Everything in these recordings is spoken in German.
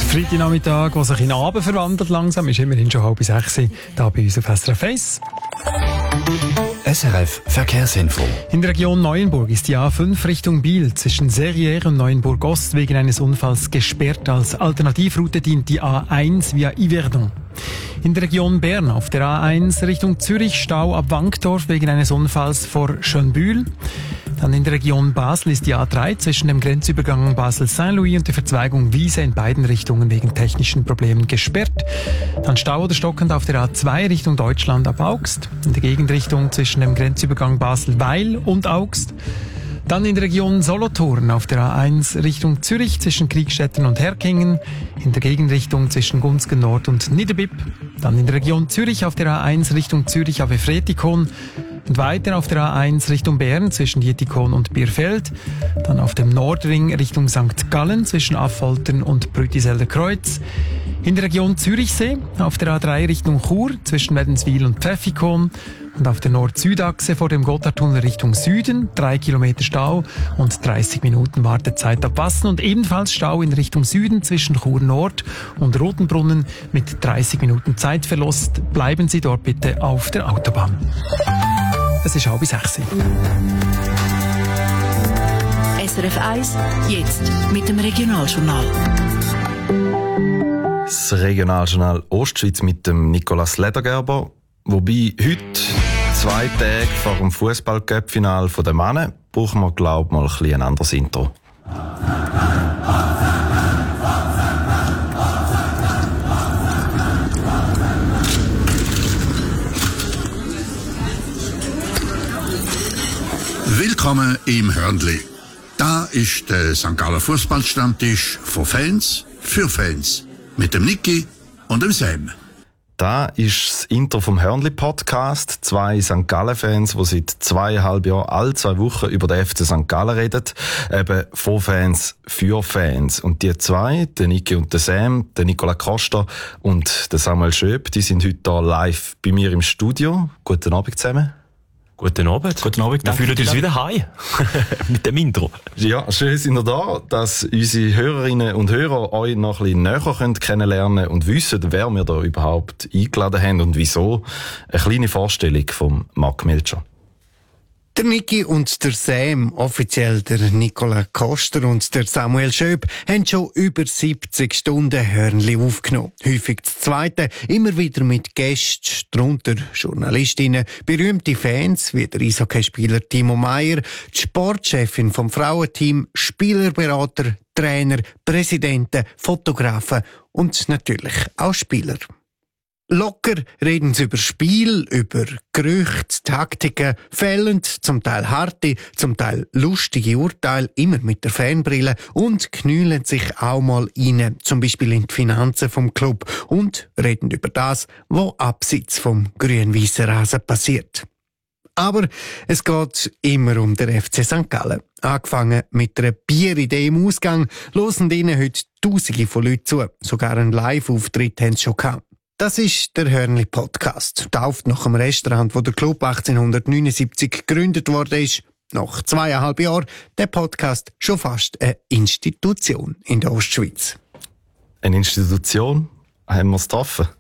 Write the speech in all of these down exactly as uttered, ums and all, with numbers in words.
Freitagnachmittag, der sich in den Abend verwandelt langsam, ist immerhin schon halb sechs, hier bei uns auf S R F eins. S R F Verkehrsinfo. In der Region Neuenburg ist die A fünf Richtung Biel zwischen Serrières und Neuenburg Ost wegen eines Unfalls gesperrt. Als Alternativroute dient die A eins via Yverdon. In der Region Bern auf der A eins Richtung Zürich Stau ab Wankdorf wegen eines Unfalls vor Schönbühl. Dann in der Region Basel ist die A drei zwischen dem Grenzübergang Basel-Saint-Louis und der Verzweigung Wiese in beiden Richtungen wegen technischen Problemen gesperrt. Dann Stau oder stockend auf der A zwei Richtung Deutschland ab Augst. In der Gegenrichtung zwischen dem Grenzübergang Basel-Weil und Augst. Dann in der Region Solothurn auf der A eins Richtung Zürich zwischen Kriegstetten und Herkingen. In der Gegenrichtung zwischen Gunzgen Nord und Niederbipp. Dann in der Region Zürich auf der A eins Richtung Zürich auf Efretikon. Und weiter auf der A eins Richtung Bern zwischen Dietikon und Bierfeld. Dann auf dem Nordring Richtung Sankt Gallen zwischen Affoltern und Brütiselder Kreuz. In der Region Zürichsee auf der A drei Richtung Chur zwischen Wädenswil und Pfäffikon. Und auf der Nord-Süd-Achse vor dem Gotthardtunnel Richtung Süden, drei Kilometer Stau und dreißig Minuten Wartezeit ab Wassen. Und ebenfalls Stau in Richtung Süden zwischen Chur Nord und Rotenbrunnen mit dreißig Minuten Zeitverlust. Bleiben Sie dort bitte auf der Autobahn. Es ist halb sechs. S R F eins, jetzt mit dem Regionaljournal. Das Regionaljournal Ostschweiz mit dem Nicolas Ledergerber. Wobei heute, zwei Tage vor dem Fußball-Cup-Final der Männer, brauchen wir, glaube ich, mal ein, bisschen ein anderes Intro. Willkommen im Hörnli. Da ist der Sankt Galler Fußballstammtisch von Fans für Fans. Mit dem Niki und dem Sam. Da ist das Intro vom Hörnli-Podcast. Zwei Sankt Gallen-Fans, die seit zweieinhalb Jahren alle zwei Wochen über den F C Sankt Gallen reden. Eben von Fans für Fans. Und die zwei, der Niki und der Sam, der Nicola Costa und der Samuel Schöp, die sind heute hier live bei mir im Studio. Guten Abend zusammen. Guten Abend. Guten Abend. Wir fühlen uns wieder heim. Mit dem Intro. Ja, schön sind ihr da, dass unsere Hörerinnen und Hörer euch noch ein bisschen näher kennenlernen können und wissen, wer wir da überhaupt eingeladen haben und wieso. Eine kleine Vorstellung von Marc Melcher. Der Niki und der Sam, offiziell der Nicola Koster und der Samuel Schöp, haben schon über siebzig Stunden Hörnli aufgenommen. Häufig das zweite, immer wieder mit Gästen, darunter Journalistinnen, berühmte Fans wie der Eishockeyspieler Timo Meyer, die Sportchefin vom Frauenteam, Spielerberater, Trainer, Präsidenten, Fotografen und natürlich auch Spieler. Locker reden sie über Spiel, über Gerüchte, Taktiken, fällend, zum Teil harte, zum Teil lustige Urteile, immer mit der Fanbrille und knüllen sich auch mal rein, zum Beispiel in die Finanzen vom Club und reden über das, was abseits vom grün-weißen Rasen passiert. Aber es geht immer um den F C Sankt Gallen. Angefangen mit einer Bieridee im Ausgang, hören ihnen heute Tausende von Leuten zu. Sogar einen Live-Auftritt haben sie schon gehabt. Das ist der Hörnli-Podcast. Tauft nach dem Restaurant, wo der Club achtzehnhundertneunundsiebzig gegründet worden ist. Nach zweieinhalb Jahren der Podcast schon fast eine Institution in der Ostschweiz. Eine Institution? Haben wir es getroffen?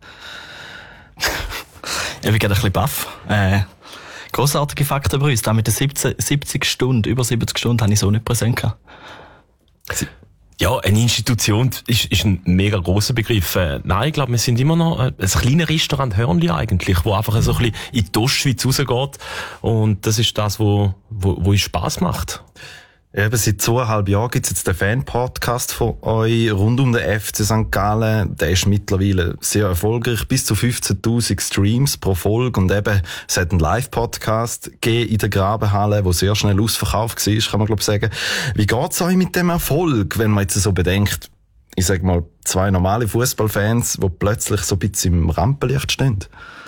Ich bin gerade ein bisschen baff. Äh, grossartige Fakten über uns. Da mit den siebzig Stunden, über siebzig Stunden, habe ich so nicht präsent gehabt. Ja, eine Institution ist, ist ein mega grosser Begriff. Äh, nein, ich glaube, wir sind immer noch ein kleines Restaurant Hörnli eigentlich, wo einfach so ein bisschen in die Ostschweiz rausgeht. Und das ist das, wo, wo, wo uns Spass macht. Eben, seit zweieinhalb Jahren gibt es jetzt den Fan-Podcast von euch rund um den F C Sankt Gallen. Der ist mittlerweile sehr erfolgreich, bis zu fünfzehntausend Streams pro Folge. Und eben, es hat einen Live-Podcast gegeben in der Grabenhalle, der sehr schnell ausverkauft war, kann man glaube ich sagen. Wie geht's euch mit dem Erfolg, wenn man jetzt so bedenkt, ich sag mal, zwei normale Fußballfans, die plötzlich so ein bisschen im Rampenlicht stehen?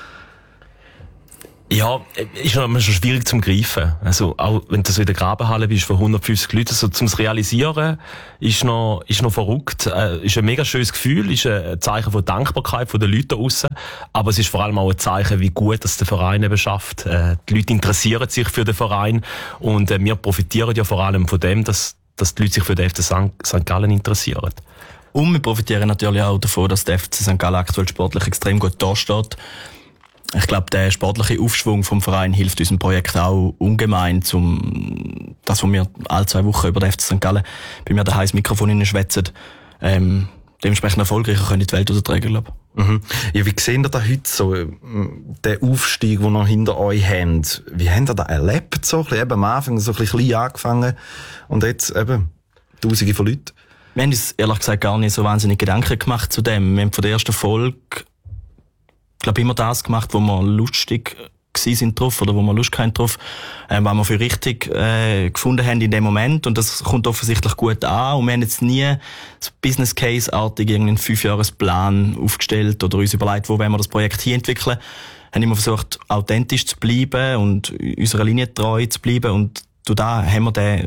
Ja, ist noch schon schwierig zum Greifen. Also, auch wenn du so in der Grabenhalle bist von hundertfünfzig Leuten, so zum Realisieren, ist noch, ist noch verrückt. Äh, ist ein mega schönes Gefühl, ist ein Zeichen von Dankbarkeit von den Leuten da draussen. Aber es ist vor allem auch ein Zeichen, wie gut das der Verein eben schafft. Äh, die Leute interessieren sich für den Verein und äh, wir profitieren ja vor allem von dem, dass, dass die Leute sich für den F C Sankt Gallen interessieren. Und wir profitieren natürlich auch davon, dass der F C Sankt Gallen aktuell sportlich extrem gut dasteht. Ich glaube, der sportliche Aufschwung vom Verein hilft unserem Projekt auch ungemein, zum das, was wir alle zwei Wochen über den F C Sankt Gallen bei mir daheim ins Mikrofon schwätzen, ähm, dementsprechend erfolgreicher können in die Welt austragen, glaube ich. Mhm. Ja, wie seht ihr da heute so, den Aufstieg, den ihr hinter euch habt? Wie habt ihr das erlebt? So ein bisschen, eben am Anfang so ein bisschen klein angefangen und jetzt eben Tausende von Leuten? Wir haben uns ehrlich gesagt gar nicht so wahnsinnig Gedanken gemacht zu dem. Wir haben von der ersten Folge, glaube immer das gemacht, wo wir lustig gsi sind drauf oder wo wir Lust hatten drauf, äh, was wir für richtig äh, gefunden haben in dem Moment, und das kommt offensichtlich gut an, und wir haben jetzt nie so Business Case-artig irgendeinen Fünfjahresplan aufgestellt oder uns überlegt, wo wollen wir das Projekt hier entwickeln. Wir haben immer versucht, authentisch zu bleiben und unserer Linie treu zu bleiben, und durch da haben wir den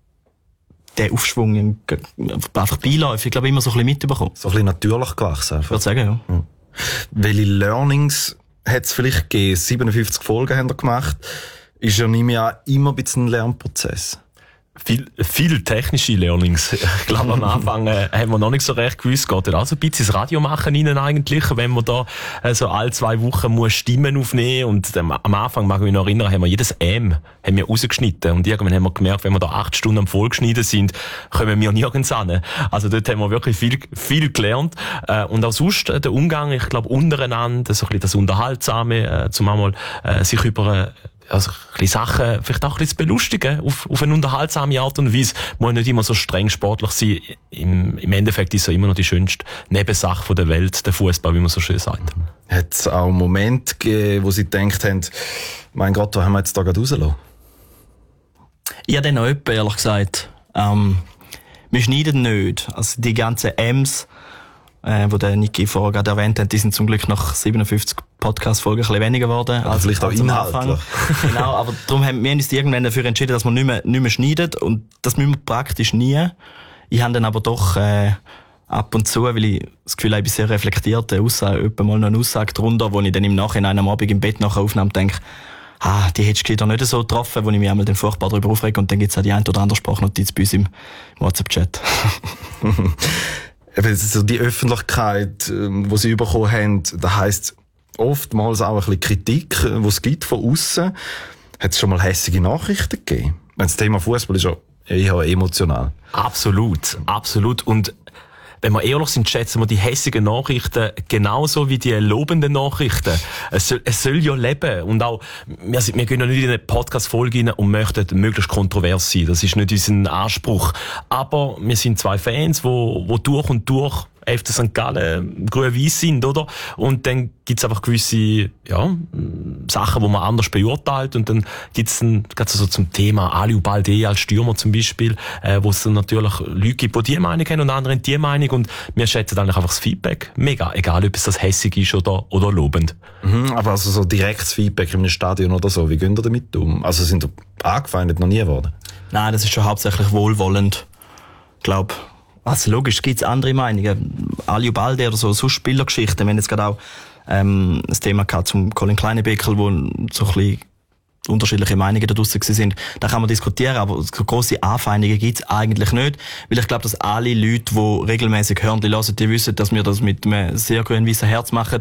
den Aufschwung einfach beiläufig, ich glaube, immer so ein bisschen mitbekommen. So ein bisschen natürlich gewachsen. Ich würde sagen, ja. ja. Welche Learnings hat es vielleicht gegeben? siebenundfünfzig Folgen haben wir gemacht. Ist ja nicht mehr immer ein bisschen ein Lernprozess. Viel, viel technische Learnings. Ich glaube, am Anfang äh, haben wir noch nicht so recht gewusst, geht also ein bisschen ins Radio machen rein eigentlich, wenn man da äh, so alle zwei Wochen muss Stimmen aufnehmen, und ähm, am Anfang, mag ich mich noch erinnern, haben wir jedes M haben wir rausgeschnitten, und irgendwann haben wir gemerkt, wenn wir da acht Stunden am Vollgeschnitten sind, kommen wir nirgends hin. Also dort haben wir wirklich viel, viel gelernt, äh, und auch sonst äh, der Umgang, ich glaube, untereinander, so ein bisschen das Unterhaltsame, äh, zum einmal äh, sich über äh, also ein bisschen Sachen vielleicht auch ein bisschen belustigen, auf, auf eine unterhaltsame Art und Weise. Muss nicht immer so streng sportlich sein. Im, im Endeffekt ist es immer noch die schönste Nebensache der Welt, der Fußball, wie man so schön sagt. Hat es auch Momente gegeben, wo Sie gedacht haben, mein Gott, was haben wir jetzt da gerade rausgelassen? Ich habe dann auch jemanden, ehrlich gesagt, ähm, wir schneiden nicht. Also die ganzen M's, äh, die der Niki vorher gerade erwähnt hat, die sind zum Glück nach siebenundfünfzig Podcast-Folgen ein bisschen weniger geworden. Also vielleicht auch inhaltlich. Genau, aber darum haben wir uns irgendwann dafür entschieden, dass wir nicht mehr, nicht mehr schneiden, und das müssen wir praktisch nie. Ich habe dann aber doch äh, ab und zu, weil ich das Gefühl habe, ich bin sehr reflektiert, eine Aussage, etwa mal noch eine Aussage drunter, wo ich dann im Nachhinein am Abend im Bett nachher aufnehme und denke, ah, die hättest du doch nicht so getroffen, wo ich mich einmal dann furchtbar darüber aufrege, und dann gibt es auch die ein oder andere Sprachnotiz bei uns im WhatsApp-Chat. So die Öffentlichkeit, die Sie bekommen haben, das heisst oftmals auch ein bisschen Kritik, die es gibt von außen. Hat es schon mal hässige Nachrichten gegeben? Das Thema Fußball ist ja eher emotional. Absolut, absolut. Und wenn wir ehrlich sind, schätzen wir die hässigen Nachrichten genauso wie die lobenden Nachrichten. Es soll, es soll ja leben. Und auch, wir, sind, wir gehen ja nicht in eine Podcast-Folge rein und möchten möglichst kontrovers sein. Das ist nicht unser Anspruch. Aber wir sind zwei Fans, wo, wo durch und durch F C Sankt Gallen grün-weiss sind, oder? Und dann gibt's einfach gewisse, ja, Sachen, die man anders beurteilt, und dann gibt's dann, gerade so zum Thema Aliou Baldé als Stürmer zum Beispiel, äh, wo es dann natürlich Leute gibt, die die Meinung haben und andere die Meinung, und wir schätzen eigentlich einfach das Feedback mega, egal ob es das hässig ist oder, oder lobend. Mhm, aber also so direktes Feedback in einem Stadion oder so, wie gehen ihr damit um? Also sind ihr angefeindet noch nie geworden? Nein, das ist schon hauptsächlich wohlwollend. Ich glaube, also logisch, gibt's andere Meinungen. Aliou Baldé oder so, so Spielergeschichten. Wir haben jetzt gerade auch ähm, das Thema gehabt zum Colin Kleinebeckel, wo so ein bisschen unterschiedliche Meinungen da draussen sind. Da kann man diskutieren, aber grosse Anfeindungen gibt's eigentlich nicht. Weil ich glaube, dass alle Leute, die regelmäßig Hörnli hören, die wissen, dass wir das mit einem sehr grün-weißen Herz machen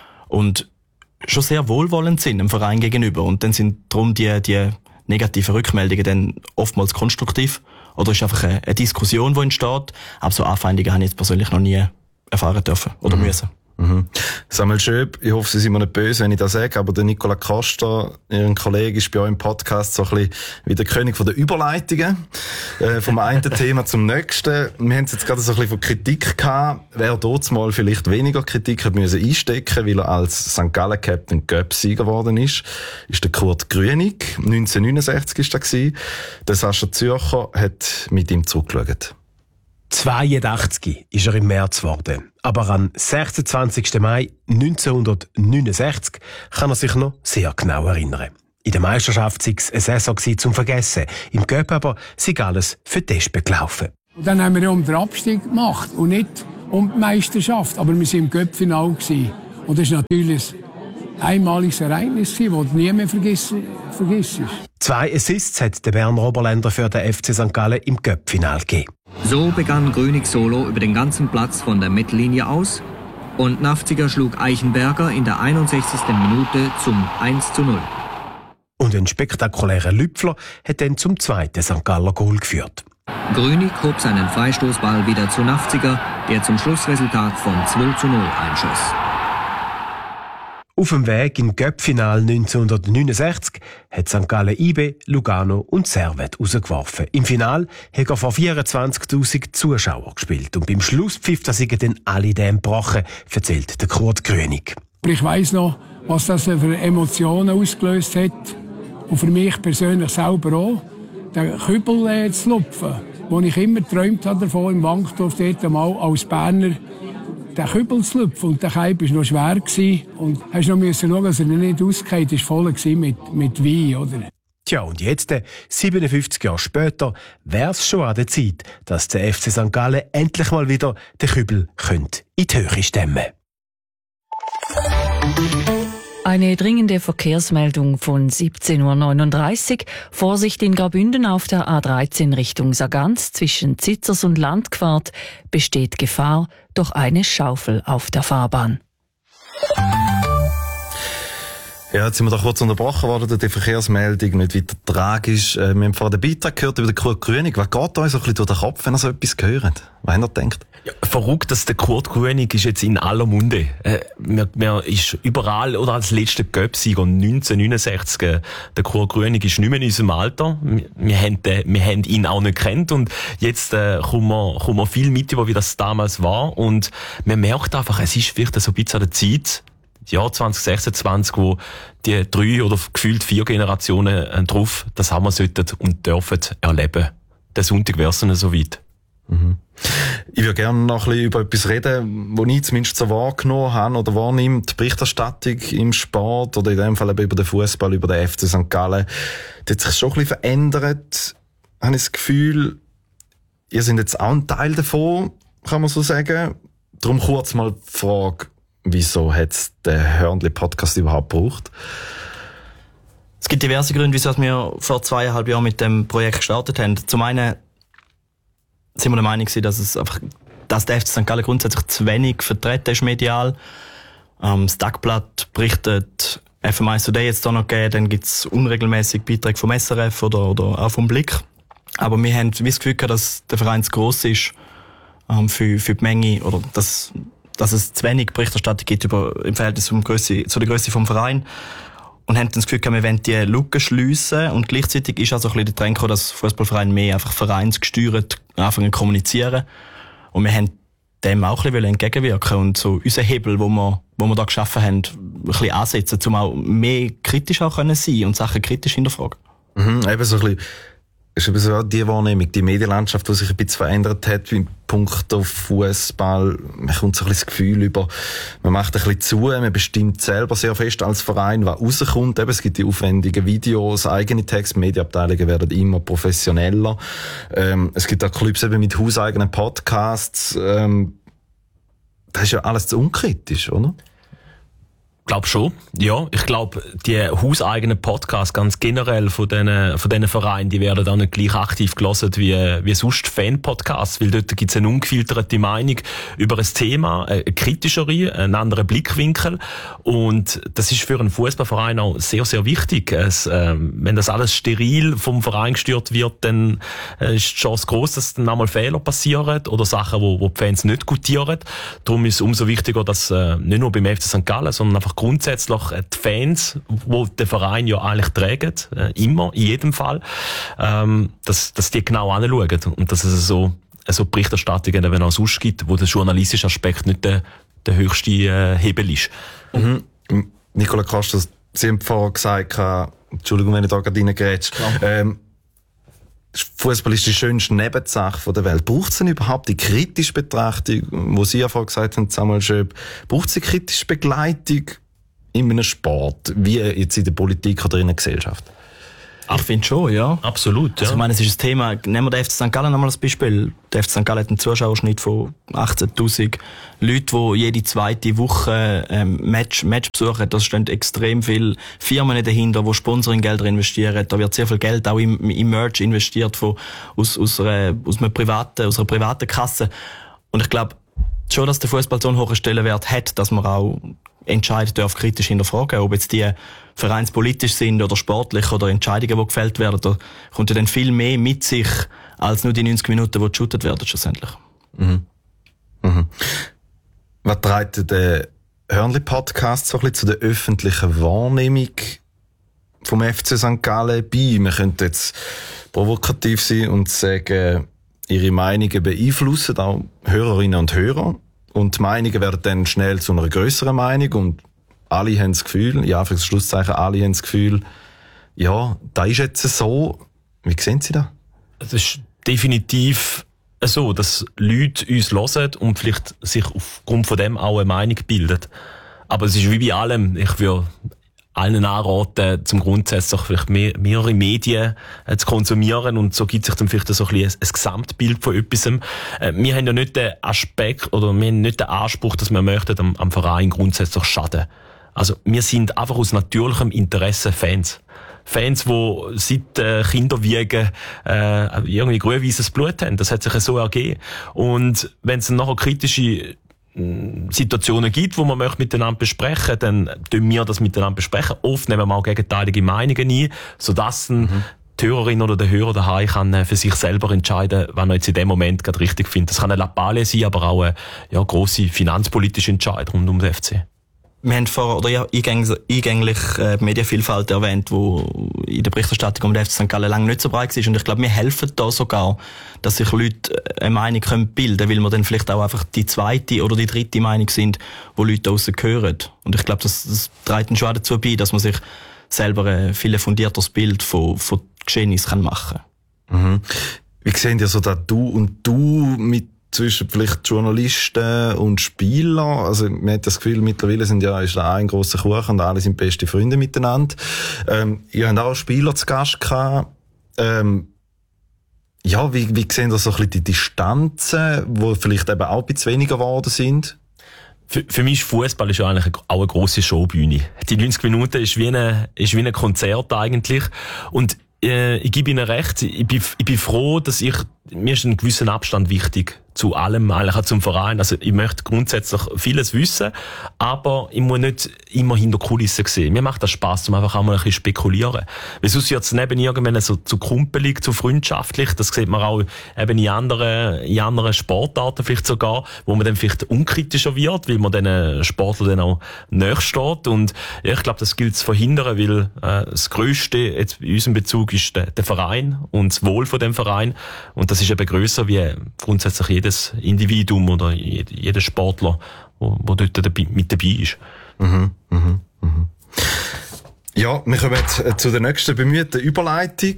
und schon sehr wohlwollend sind dem Verein gegenüber. Und dann sind darum die, die negativen Rückmeldungen dann oftmals konstruktiv. Oder ist einfach eine, eine Diskussion, die entsteht. Aber so Anfeindungen habe ich jetzt persönlich noch nie erfahren dürfen oder mhm. müssen. Mhm. Samuel Schöb, ich hoffe, Sie sind mir nicht böse, wenn ich das sage, aber der Nicola Costa, Ihr Kollege, ist bei euch im Podcast so ein bisschen wie der König von der Überleitungen. Äh, vom einen Thema zum nächsten. Wir haben jetzt gerade so ein bisschen von Kritik gehabt. Wer dort mal vielleicht weniger Kritik hat müssen einstecken, weil er als Sankt Gallen Captain Cup-Sieger geworden ist, ist der Kurt Grünig. neunzehnhundertneunundsechzig ist das gewesen. Der Sascha Zürcher hat mit ihm zurückgeschaut. zweiundachtzig ist er im März geworden. Aber am sechsundzwanzigsten Mai neunzehnhundertneunundsechzig kann er sich noch sehr genau erinnern. In der Meisterschaft war es eine Saison zum Vergessen. Im Cup aber sei alles für die Espen gelaufen. Und dann haben wir um den Abstieg gemacht und nicht um die Meisterschaft. Aber wir waren im Cup-Final. Und das war natürlich ein einmaliges Ereignis, das du nie mehr vergisst. Zwei Assists hat der Berner Oberländer für den F C Sankt Gallen im Cup-Final gegeben. So begann Grönig solo über den ganzen Platz von der Mittellinie aus und Nafziger schlug Eichenberger in der einundsechzigsten Minute zum eins zu null. Und ein spektakulärer Lüpfler hat dann zum zweiten Sankt Galler Goal geführt. Grönig hob seinen Freistoßball wieder zu Nafziger, der zum Schlussresultat von zwei zu null einschoss. Auf dem Weg im Göpp-Final neunzehnhundertneunundsechzig hat Sankt Gallen I B, Lugano und Servette rausgeworfen. Im Final hat er vor vierundzwanzigtausend Zuschauern gespielt. Und beim Schlusspfiff sind dann alle Dämme gebrochen, erzählt der Kurt Grönig. Ich weiss noch, was das für Emotionen ausgelöst hat. Und für mich persönlich selber auch. Den Kübel äh, zu lupfen, wo ich immer geträumt habe davon, im Wankdorf dort einmal als Berner, den Kübel zu lupfen. Und der Keib war noch schwer. Gewesen. Und hast noch müssen schauen, dass er nicht ausgeht, ist voll mit, mit Wein, oder? Tja, und jetzt, siebenundfünfzig Jahre später, wäre es schon an der Zeit, dass der F C Sankt Gallen endlich mal wieder den Kübel in die Höhe stemmen. Eine dringende Verkehrsmeldung von siebzehn Uhr neununddreißig. Vorsicht in Graubünden auf der A dreizehn Richtung Sargans zwischen Zitzers und Landquart besteht Gefahr durch eine Schaufel auf der Fahrbahn. Ja, jetzt sind wir da kurz unterbrochen worden, die Verkehrsmeldung, nicht weiter tragisch. Wir haben vorhin den Beitrag gehört über den Kurt Grönig. Was geht euch so ein bisschen durch den Kopf, wenn ihr so etwas gehört? Was habt ihr gedacht? Ja, verrückt, dass der Kurt Grönig ist jetzt in aller Munde. Äh, man, man ist überall, oder als letzter Göpp-Sieger neunzehnhundertneunundsechzig. Äh, der Kurt Grönig ist nicht mehr in unserem Alter. Wir, wir, haben, den, wir haben ihn auch nicht gekannt und jetzt äh, kommen, wir, kommen wir viel mit über, wie das damals war und man merkt einfach, es ist vielleicht so ein bisschen an der Zeit, Jahr zwanzig sechsundzwanzig, wo die drei oder gefühlt vier Generationen äh, drauf, das haben wir sollten und dürfen erleben. Der Sonntag wäre es dann so weit. Mhm. Ich würde gerne noch ein bisschen über etwas reden, was ich zumindest so wahrgenommen habe oder wahrnehme. Die Berichterstattung im Sport oder in dem Fall eben über den Fußball, über den F C Sankt Gallen, die hat sich schon ein bisschen verändert. Habe ich das Gefühl, ihr seid jetzt auch ein Teil davon, kann man so sagen. Darum kurz mal die Frage, wieso hat es den Hörnli-Podcast überhaupt gebraucht? Es gibt diverse Gründe, wieso wir vor zweieinhalb Jahren mit dem Projekt gestartet haben. Zum einen sind wir der Meinung, dass es einfach, dass der F C Sankt Gallen grundsätzlich zu wenig vertreten ist medial. Ähm, das Tagblatt berichtet, F M eins Today jetzt da noch gegeben, dann gibt es unregelmäßig Beiträge vom S R F oder, oder auch vom Blick. Aber wir haben das Gefühl gehabt, dass der Verein zu gross ist ähm, für, für die Menge oder dass, dass es zu wenig Berichterstattung gibt über, im Verhältnis zum Grösse, zu der Größe vom Verein. Und haben dann das Gefühl gehabt, wir wollen die Lücke schliessen. Und gleichzeitig ist also ein bisschen der Trend gekommen, dass Fußballvereine mehr einfach vereinsgesteuert anfangen zu kommunizieren. Und wir haben dem auch ein bisschen entgegenwirken und so unseren Hebel, wo wir, wo wir da geschaffen haben, ein bisschen ansetzen, um auch mehr kritisch auch können sein und Sachen kritisch hinterfragen. Mhm, eben so ein bisschen, ist eben so die Wahrnehmung, die Medienlandschaft, die sich ein bisschen verändert hat, in puncto Fußball. Man kommt so ein bisschen das Gefühl über, man macht ein bisschen zu, man bestimmt selber sehr fest als Verein, was rauskommt. Eben, es gibt die aufwendigen Videos, eigene Texte, Medienabteilungen werden immer professioneller. Ähm, es gibt auch Clubs eben mit hauseigenen Podcasts. Ähm, das ist ja alles zu unkritisch, oder? Ich glaube schon, ja. Ich glaube, die hauseigenen Podcasts ganz generell von diesen, von diesen Vereinen, die werden auch nicht gleich aktiv gehört wie, wie sonst Fan-Podcasts, weil dort gibt es eine ungefilterte Meinung über ein Thema, eine kritischere, einen anderen Blickwinkel. Und das ist für einen Fußballverein auch sehr, sehr wichtig. Es, äh, wenn das alles steril vom Verein gesteuert wird, dann äh, ist die Chance groß, dass dann einmal Fehler passieren oder Sachen, wo, wo die Fans nicht gutieren. Darum ist es umso wichtiger, dass äh, nicht nur beim F C Sankt Gallen, sondern einfach grundsätzlich die Fans, die den Verein ja eigentlich tragen, äh, immer, in jedem Fall, ähm, dass, dass die genau anschauen und dass es so, so Berichterstattungen eben auch sonst gibt, wo der journalistische Aspekt nicht der, der höchste äh, Hebel ist. Mhm. Nicola Koster, Sie haben vorher gesagt, äh, Entschuldigung, wenn ich da gerade reingrätsche, ähm, Fußball ist die schönste Nebensache der Welt. Braucht es denn überhaupt die kritische Betrachtung, wo Sie ja vorher gesagt haben, Samuel Schöb, braucht es die kritische Begleitung in einem Sport, wie jetzt in der Politik oder in der Gesellschaft? Ich finde schon, ja. Absolut, ja. Also ich meine, es ist ein Thema, nehmen wir den F C Sankt Gallen nochmal als Beispiel. Der F C Sankt Gallen hat einen Zuschauerschnitt von achtzehntausend Leute, die jede zweite Woche ähm, Match, Match besuchen. Da stehen extrem viele Firmen dahinter, die Sponsoringgelder investieren. Da wird sehr viel Geld auch im, im Merch investiert von, aus, aus, einer, aus, einer privaten, aus einer privaten Kasse. Und ich glaube schon, dass der Fußball so einen hohen Stellenwert hat, dass man auch Entscheidungen darf kritisch hinterfragen, ob jetzt die vereinspolitisch sind oder sportlich oder Entscheidungen, die gefällt werden, da kommt ja dann viel mehr mit sich, als nur die neunzig Minuten, die geshootet werden, schlussendlich. Mhm. Mhm. Was trägt der Hörnli-Podcast so ein bisschen zu der öffentlichen Wahrnehmung vom F C Sankt Gallen bei? Man könnte jetzt provokativ sein und sagen, ihre Meinungen beeinflussen auch Hörerinnen und Hörer. Und die Meinungen werden dann schnell zu einer grösseren Meinung und alle haben das Gefühl, ja, für das Schlusszeichen, alle haben das Gefühl, ja, da ist jetzt so. Wie sehen Sie das? Es ist definitiv so, dass Leute uns hören und vielleicht sich aufgrund von dem auch eine Meinung bilden. Aber es ist wie bei allem, ich würde allen anraten, zum grundsätzlich vielleicht mehr, mehrere Medien äh, zu konsumieren und so gibt sich dann vielleicht so ein, bisschen ein, ein Gesamtbild von etwas. Äh, wir haben ja nicht den Aspekt oder wir haben nicht den Anspruch, dass wir möchten am, am Verein grundsätzlich schaden. Also wir sind einfach aus natürlichem Interesse Fans. Fans, die seit äh, Kinderwiegen äh, irgendwie grün-weißes Blut haben. Das hat sich ja so ergeben. Und wenn es dann nachher kritische Situationen gibt, wo man möchte miteinander besprechen, dann tun wir das miteinander besprechen. Oft nehmen wir auch gegenteilige Meinungen ein, sodass ein mhm. die Hörerin oder der Hörer daheim kann für sich selber entscheiden, was er jetzt in dem Moment gerade richtig findet. Das kann eine Lappalie sein, aber auch eine ja, grosse finanzpolitische Entscheidung rund um den F C. Wir haben vorher, oder ja, eingänglich, eingänglich äh, Medienvielfalt erwähnt, wo in der Berichterstattung um den F C Sankt Gallen lange nicht so breit war. Und ich glaube, wir helfen da sogar, dass sich Leute eine Meinung können bilden, weil wir dann vielleicht auch einfach die zweite oder die dritte Meinung sind, wo Leute draussen hören. Und ich glaube, das, das trägt schon dazu bei, dass man sich selber ein viel fundierteres Bild von, von Geschehnissen machen kann. Mhm. Wie sehen ihr so, dass du und du mit zwischen vielleicht Journalisten und Spielern, also man hat das Gefühl, mittlerweile sind ja, ist da ein grosser Kuchen und alle sind beste Freunde miteinander. Ähm, ihr habt auch Spieler zu Gast gehabt. Ähm, ja, wie, wie sehen das so ein bisschen die Distanzen, wo vielleicht eben auch ein bisschen weniger geworden sind? Für, für mich ist Fußball ist ja eigentlich auch eine grosse Showbühne. Die neunzig Minuten ist wie eine, ist wie ein Konzert eigentlich. Und äh, ich gebe Ihnen recht, ich bin, ich bin froh, dass ich, mir ist ein gewisser Abstand wichtig zu allem, eigentlich auch zum Verein. Also ich möchte grundsätzlich vieles wissen, aber ich muss nicht immer hinter Kulissen sehen. Mir macht das Spass, um einfach auch mal ein bisschen spekulieren. Weil sonst wird es neben irgendwann so zu kumpelig, zu freundschaftlich. Das sieht man auch eben in anderen, in anderen Sportarten vielleicht sogar, wo man dann vielleicht unkritischer wird, weil man den Sportler dann auch näher steht. Und ja, ich glaube, das gilt zu verhindern, weil äh, das Grösste jetzt in unserem Bezug ist der, der Verein und das Wohl von dem Verein. Und das ist eben grösser wie grundsätzlich jedes Individuum oder jeder Sportler, wo, wo dort dabei, mit dabei ist. Mhm, mhm, mhm. Ja, wir kommen jetzt zu der nächsten bemühten Überleitung.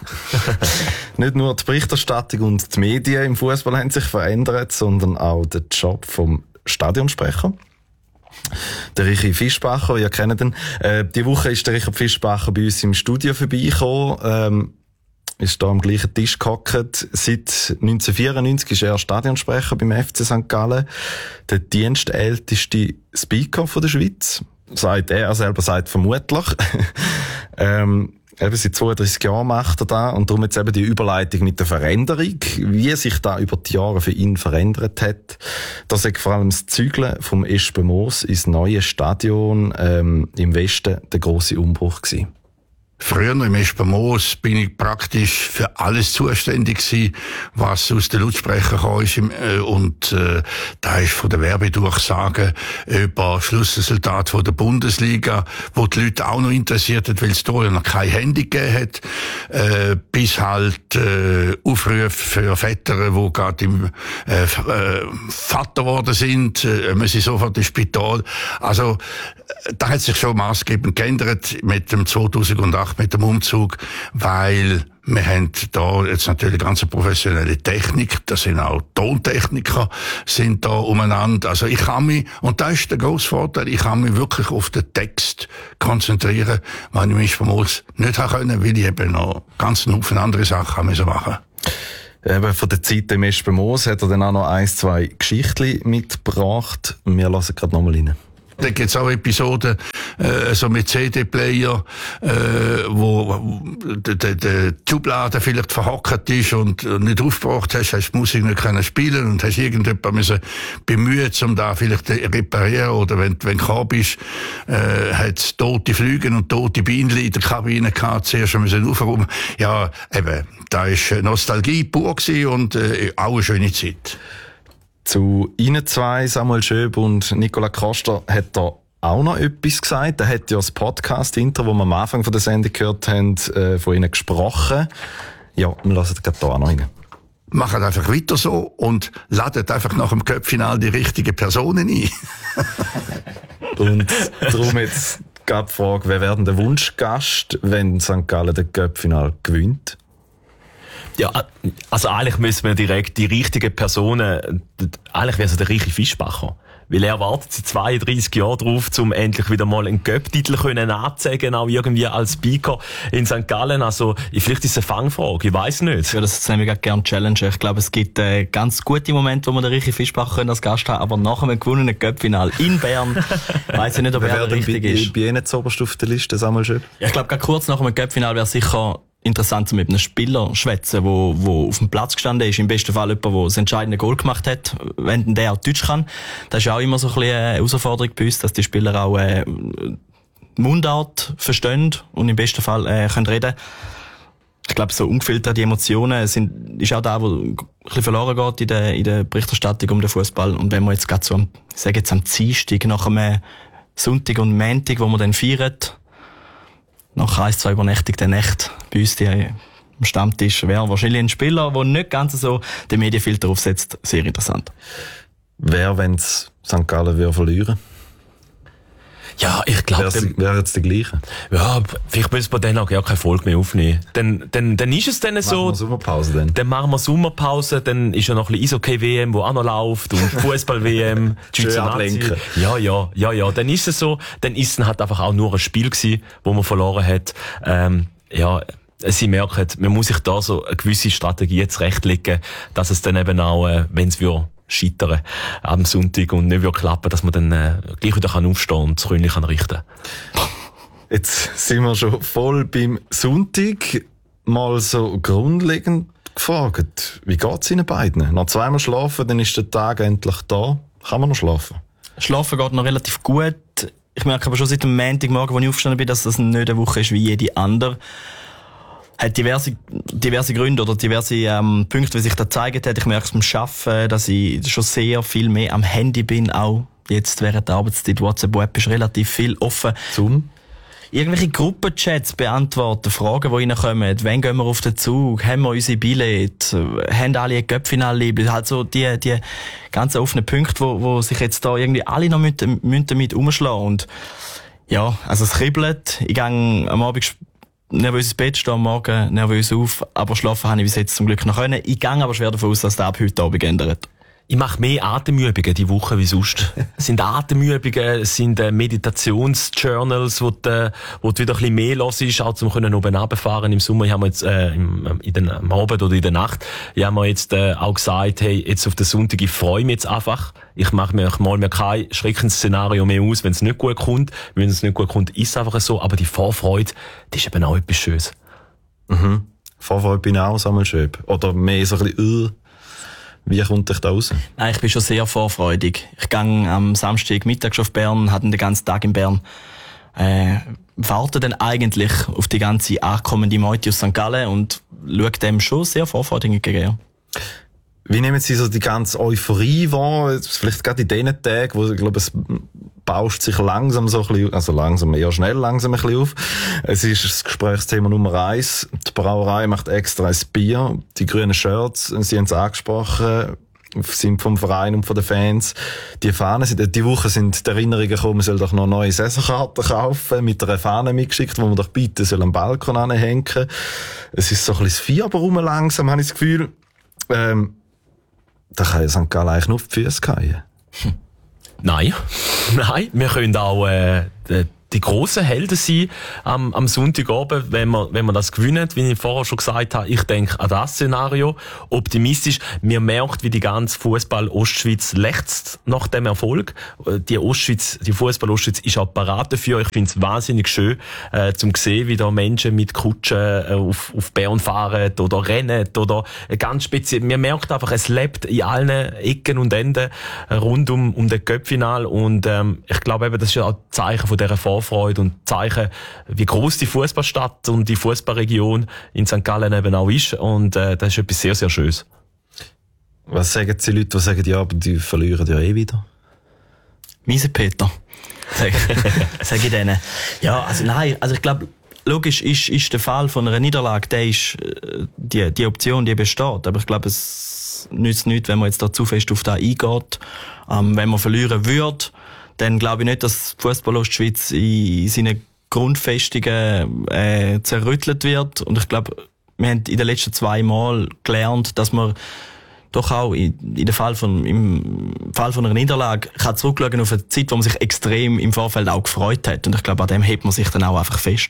Nicht nur die Berichterstattung und die Medien im Fußball haben sich verändert, sondern auch der Job vom Stadionsprecher. Der Richard Fischbacher, ihr kennt ihn. Äh, die Woche ist der Richard Fischbacher bei uns im Studio vorbeigekommen. Ähm, ist da am gleichen Tisch gehockt. Seit neunzehnhundertvierundneunzig ist er Stadionsprecher beim F C Sankt Gallen. Der dienstälteste Speaker von der Schweiz. Sagt er, er selber sagt vermutlich. ähm, eben seit zweiunddreißig Jahren macht er da. Und darum jetzt eben die Überleitung mit der Veränderung. Wie sich da über die Jahre für ihn verändert hat. Das ist vor allem das Zügeln vom Espenmoos ins neue Stadion ähm, im Westen der grosse Umbruch gewesen. Früher im Espenmoos bin ich praktisch für alles zuständig gewesen, was aus den Lautsprechern kam. Und äh, da ist von der Werbedurchsage über Schlussresultat von der Bundesliga, wo die Leute auch noch interessiert hat, weil es da ja noch kein Handy gegeben hat, äh, bis halt äh, Aufrufe für Väter, die gerade im äh, äh, Vater geworden sind, äh, müssen sofort ins Spital. Also da hat sich schon maßgebend geändert mit dem zweitausendacht, mit dem Umzug, weil Wir haben da jetzt natürlich ganz eine professionelle Technik. Das sind auch Tontechniker, sind da umeinander. Also ich kann mich, und das ist der grosse Vorteil, ich kann mich wirklich auf den Text konzentrieren, weil ich mich vermutlich nicht haben können, weil ich eben noch ganz einen Haufen andere Sachen machen musste. Eben von der Zeit im Espen-Moos hat er dann auch noch ein, zwei Geschichten mitgebracht. Wir lassen gerade nochmal rein. Da gibt es auch Episoden, äh, so mit C D-Player, äh, wo die, die, die Schublade vielleicht verhockt ist und nicht aufgebracht hast, hast die Musik nicht können spielen und hast irgendjemand müssen bemüht, um da vielleicht zu reparieren. Oder wenn, wenn du gekommen bist, äh, hat es tote Flüge und tote Bienen in der Kabine gehabt, zuerst müssen aufräumen. Ja, eben, da war Nostalgie pur gewesen und äh, auch eine schöne Zeit. Zu Ihnen zwei, Samuel Schöb und Nicola Koster, hat er auch noch etwas gesagt. Er hat ja das Podcast-Intro, das wir am Anfang von der Sendung gehört haben, äh, von Ihnen gesprochen. Ja, wir lassen gerade hier auch noch rein. Macht einfach weiter so und ladet einfach nach dem Cup-Final die richtigen Personen ein. Und darum jetzt gab die Frage, wer wäre denn der Wunschgast, wenn Sankt Gallen den Cup-Final gewinnt? Ja, also eigentlich müssen wir direkt die richtigen Personen, eigentlich wäre es der Richie Fischbacher. Weil er wartet seit zweiunddreissig Jahren drauf, um endlich wieder mal einen Cup-Titel können anzeigen, auch irgendwie als Speaker in Sankt Gallen. Also, vielleicht ist es eine Fangfrage, ich weiss nicht. Ja, das nehme ich gerne Challenge. Ich glaube, es gibt äh, ganz gute Momente, wo wir den Richie Fischbacher können als Gast haben, aber nach einem gewonnenen Cup-Final in Bern, weiss ich nicht, ob er der richtig ist. Bei Ihnen zuoberst auf der Liste, Samuel Schöb? Ja, ich glaube, gerade kurz nach einem Cup-Final wäre sicher interessant, mit einem Spieler schwätzen, wo, wo auf dem Platz gestanden ist. Im besten Fall jemand, der das entscheidende Goal gemacht hat, wenn der auch Deutsch kann. Das ist auch immer so ein bisschen eine Herausforderung bei uns, dass die Spieler auch äh, Mundart verstehen und im besten Fall äh, können reden. Ich glaube, so ungefilterte Emotionen sind, ist auch da, wo ein bisschen verloren geht in der, in der Berichterstattung um den Fußball. Und wenn man jetzt gerade so am, ich sage jetzt am Dienstag, nach einem Sonntag und Montag, wo man dann feiert, nach ein, zwei übernächtigten Nächten bei uns die, am Stammtisch wäre wahrscheinlich ein Spieler, der nicht ganz so den Medienfilter aufsetzt, sehr interessant. Wer, wenn es Sankt Gallen würde verlieren? Ja, ich glaube... Wäre jetzt der gleiche? Ja, vielleicht müssen wir dann auch gar keine Folge mehr aufnehmen. Dann, dann, dann ist es dann so... Machen wir Sommerpause dann. Dann machen wir Sommerpause, dann ist ja noch ein bisschen Eishockey-W M, wo auch noch läuft, und Fußball-W M. Schön ablenken. Ja, ja, ja, ja. Dann ist es so, dann ist es halt einfach auch nur ein Spiel gewesen, wo man verloren hat. Ähm, ja, Sie merken, man muss sich da so eine gewisse Strategie zurechtlegen, dass es dann eben auch, äh, wenn es wir scheitern am Sonntag und nicht wird klappen, dass man dann äh, gleich wieder kann aufstehen und das Krönchen kann richten. Jetzt sind wir schon voll beim Sonntag. Mal so grundlegend gefragt, wie geht's Ihnen beiden? Nach zweimal schlafen, dann ist der Tag endlich da. Kann man noch schlafen? Schlafen geht noch relativ gut. Ich merke aber schon seit dem Montagmorgen, als ich aufgestanden bin, dass das nicht eine Woche ist wie jede andere. Hat diverse, diverse Gründe oder diverse ähm, Punkte, wie sich das gezeigt hat. Ich merke es beim Arbeiten, dass ich schon sehr viel mehr am Handy bin, auch jetzt während der Arbeitszeit. WhatsApp-Web ist relativ viel offen. Zum? Irgendwelche Gruppenchats beantworten, Fragen, die reinkommen. Wann gehen wir auf den Zug? Haben wir unsere Billette? Haben alle ein Göpfinal-Liebe? Halt so die, die ganzen offenen Punkte, wo, wo sich jetzt da irgendwie alle noch mit, mit damit umschlagen. Und ja, also es kribbelt. Ich gehe am Abend nervös ins Bett, stehe am Morgen nervös auf, aber schlafen habe ich bis jetzt zum Glück noch können. Ich gehe aber schwer davon aus, dass das ab heute Abend ändert. Ich mache mehr Atemübungen die Woche wie sonst. Es sind Atemübungen, es sind äh, Meditationsjournals, wo du, wo du wieder ein bisschen mehr los ist, auch zum können oben runterfahren im Sommer. Ich habe mir jetzt äh, im, in den, am Abend oder in der Nacht, ich habe mir jetzt äh, auch gesagt, hey, jetzt auf den Sonntag, ich freue mich jetzt einfach. Ich mache mir, ich mal mir kein Schreckensszenario mehr aus, wenn es nicht gut kommt. Wenn es nicht gut kommt, ist es einfach so. Aber die Vorfreude, das ist eben auch etwas Schönes. Mhm. Vorfreude bin ich auch, Samuel Schöb. Oder mehr so ein bisschen, uh, wie kommt dich da raus? Nein, ich bin schon sehr vorfreudig. Ich gehe am Samstag Mittag schon auf Bern, hatte den ganzen Tag in Bern. Äh, warte dann eigentlich auf die ganze ankommende Meute aus Sankt Gallen und schaue dem schon sehr vorfreudig entgegen. Wie nehmen Sie so die ganze Euphorie wahr? Vielleicht gerade in diesen Tagen, wo ich glaube, es bauscht sich langsam so ein bisschen, also langsam, eher schnell langsam ein bisschen auf. Es ist das Gesprächsthema Nummer eins. Die Brauerei macht extra ein Bier. Die grünen Shirts, Sie haben es angesprochen. sind vom Verein und von den Fans. Die Fahnen sind, die Woche sind die Erinnerungen gekommen, man soll doch noch neue Saisonkarten kaufen, mit einer Fahne mitgeschickt, wo man doch bitte soll am Balkon anhängen. Es ist so ein bisschen das Fieber rum langsam, habe ich das Gefühl. Ähm, da kann ja Sankt Gallen eigentlich nur auf die Füße fallen. Hm. Nein. Nein. Wir können auch, äh, die, die grossen Helden sein am, am Sonntagabend, wenn wir, wenn wir das gewinnen, wie ich vorher schon gesagt habe. Ich denke an das Szenario. Optimistisch. Wir merken, wie die ganze Fußball-Ostschweiz lechzt nach dem Erfolg. Die Ostschweiz, die Fußball-Ostschweiz ist auch parat dafür. Ich finde es wahnsinnig schön, äh, zum sehen, wie da Menschen mit Kutschen äh, auf, auf Bern fahren oder rennen oder ganz speziell. Wir merken einfach, es lebt in allen Ecken und Enden äh, rund um, um den Cup-Final und ähm, ich glaube eben, das ist ja auch ein Zeichen von dieser Vorfreude und Zeichen, wie groß die Fußballstadt und die Fußballregion in Sankt Gallen eben auch ist. Und äh, das ist etwas sehr, sehr Schönes. Was sagen die Leute, die sagen, ja, aber die verlieren ja eh wieder? Miesepeter, sage sag ich denen. Ja, also nein, also ich glaube, logisch ist, ist der Fall von einer Niederlage, der ist, die, die Option, die besteht. Aber ich glaube, es nützt nichts, wenn man jetzt da zu fest auf das eingeht. Ähm, wenn man verlieren würde, dann glaube ich nicht, dass Fußball Ostschweiz in seinen Grundfestungen äh, zerrüttelt wird. Und ich glaube, wir haben in den letzten zwei Mal gelernt, dass man doch auch in, in der Fall von, im Fall von einer Niederlage kann zurückschauen auf eine Zeit, wo man sich extrem im Vorfeld auch gefreut hat. Und ich glaube, an dem hebt man sich dann auch einfach fest.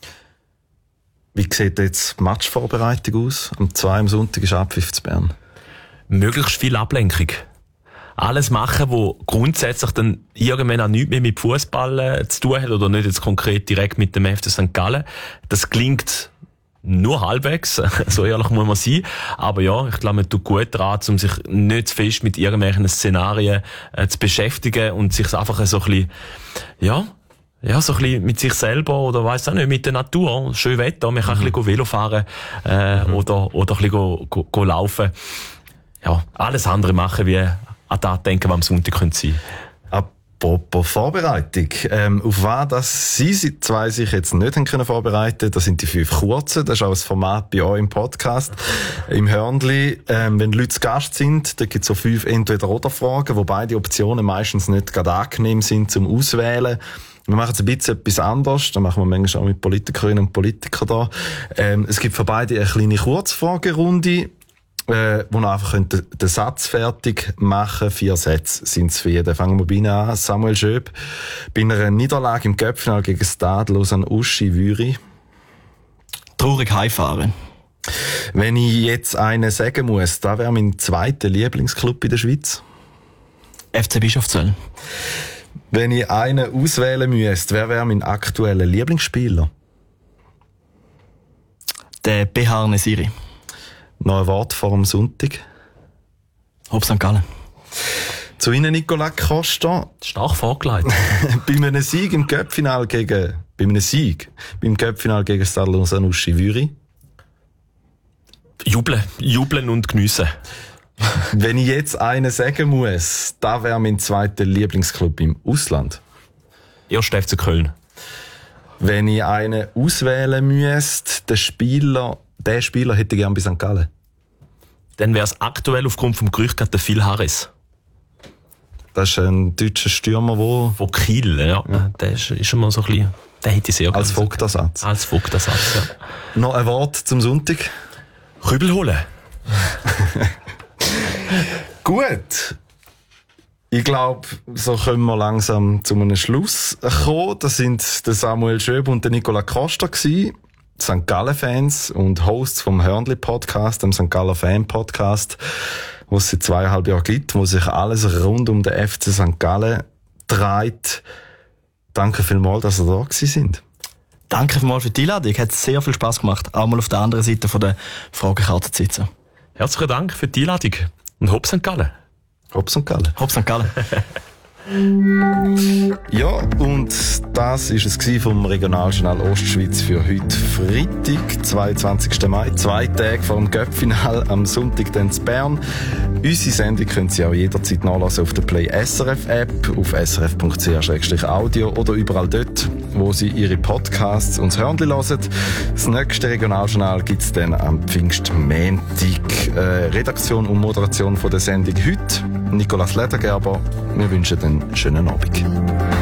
Wie sieht jetzt die Matchvorbereitung aus? Am zwei am Sonntag ist Abpfiff zu Bern. Möglichst viel Ablenkung. Alles machen, wo grundsätzlich dann irgendwann auch nichts mehr mit Fußball äh, zu tun hat oder nicht jetzt konkret direkt mit dem F C Sankt Gallen. Das klingt nur halbwegs, so ehrlich muss man sein. Aber ja, ich glaube, man tut gut daran, um sich nicht zu fest mit irgendwelchen Szenarien äh, zu beschäftigen und sich einfach so ein bisschen, ja, ja, so ein bisschen mit sich selber oder weiss auch nicht, mit der Natur. Schön Wetter, man kann mhm. ein bisschen Velo fahren äh, mhm. oder, oder ein bisschen go, go, go laufen. Ja, alles andere machen wie an das denken, was am Sonntag sein könnte. Apropos Vorbereitung. Ähm, auf was das Sie zwei sich jetzt nicht haben können vorbereiten, das sind die fünf Kurzen. Das ist auch ein Format bei euch im Podcast. Im Hörnli, ähm, wenn Leute zu Gast sind, da gibt es so fünf Entweder-Oder-Fragen, wo beide Optionen meistens nicht gerade angenehm sind zum Auswählen. Wir machen jetzt ein bisschen etwas anderes. Da machen wir manchmal auch mit Politikerinnen und Politikern da. Ähm, es gibt für beide eine kleine Kurzfragerunde. Äh, wo man einfach den, den Satz fertig machen. Vier Sätze sind es für jeden. Fangen wir bei Ihnen an. Samuel Schöp. Bei einer Niederlage im Cup-Final gegen Stade Lausanne-Uschi Würi. Traurig heimfahren. Wenn ich jetzt einen sagen muss, da wäre mein zweiter Lieblingsclub in der Schweiz. F C Bischofszell. Wenn ich einen auswählen müsste, wer wäre mein aktueller Lieblingsspieler? Der Behar Nesiri. Noch ein Wort vor dem Sonntag. Ob Sankt Gallen. Zu Ihnen, Nicola Costa. Stark vorgelegt. bei einem Sieg im Cup-Final gegen, bei einem Sieg, beim Cup-Final gegen Stade Lausanne-Uschi Würi. Jubeln. Jubeln und geniessen. Wenn ich jetzt einen sagen muss, da wäre mein zweiter Lieblingsclub im Ausland. Erst F C Köln. Wenn ich einen auswählen müsste, der Spieler, der Spieler hätte ich gerne bei Sankt Gallen. Dann wäre es aktuell aufgrund vom Gerücht gerade der Phil Harris. Das ist ein deutscher Stürmer, wo... Von Kiel, ja. ja. Der ist, ist schon mal so ein bisschen... Der hätte ich sehr gerne. Als Vogtersatz. Als Vogtersatz, ja. Noch ein Wort zum Sonntag. Kübel holen. Gut. Ich glaube, so können wir langsam zu einem Schluss kommen. Das sind der Samuel Schöp und der Nicola Costa gewesen. Sankt Gallen-Fans und Hosts vom Hörnli-Podcast, dem Sankt Gallen-Fan-Podcast, wo es seit zweieinhalb Jahren gibt, wo sich alles rund um den F C Sankt Gallen dreht. Danke vielmals, dass ihr da gewesen sind. Danke vielmals für die Einladung. Hat sehr viel Spass gemacht, auch mal auf der anderen Seite von der Fragekarte zu sitzen. Herzlichen Dank für die Einladung. Und Hopp Sankt Gallen. Hopp Sankt Gallen. Hopp Sankt Gallen. Ja, und das war es vom Regionaljournal Ostschweiz für heute Freitag, zweiundzwanzigsten Mai. Zwei Tage vor dem Cup-Final, am Sonntag dann in Bern. Unsere Sendung können Sie auch jederzeit nachlesen auf der Play S R F App, auf s r f punkt c h slash audio oder überall dort, wo Sie Ihre Podcasts und das Hörnli hören. Das nächste Regionaljournal gibt es dann am Pfingstmontag. Äh, Redaktion und Moderation von der Sendung heute Nicolas Ledergerber. Wir wünschen einen schönen Abend.